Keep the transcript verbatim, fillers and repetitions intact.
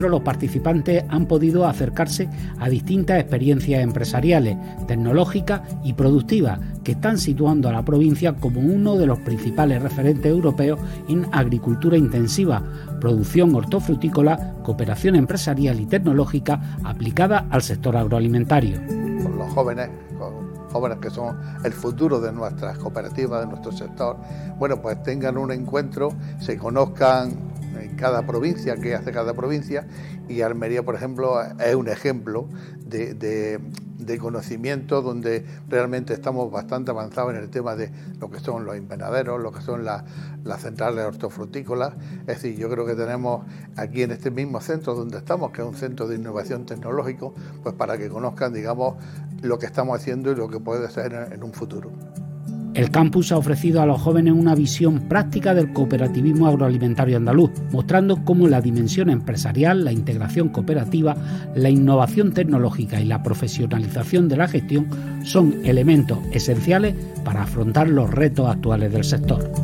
Los participantes han podido acercarse a distintas experiencias empresariales, tecnológicas y productivas que están situando a la provincia como uno de los principales referentes europeos en agricultura intensiva, producción hortofrutícola, cooperación empresarial y tecnológica aplicada al sector agroalimentario. Con los jóvenes, con jóvenes que son el futuro de nuestras cooperativas, de nuestro sector, bueno, pues tengan un encuentro, se conozcan en cada provincia, qué hace cada provincia, y Almería, por ejemplo, es un ejemplo de, de, de conocimiento donde realmente estamos bastante avanzados en el tema de lo que son los invernaderos, lo que son las, las centrales hortofrutícolas. Es decir, yo creo que tenemos aquí en este mismo centro donde estamos, que es un centro de innovación tecnológico, pues para que conozcan, digamos, lo que estamos haciendo y lo que puede ser en, en un futuro. El campus ha ofrecido a los jóvenes una visión práctica del cooperativismo agroalimentario andaluz, mostrando cómo la dimensión empresarial, la integración cooperativa, la innovación tecnológica y la profesionalización de la gestión son elementos esenciales para afrontar los retos actuales del sector.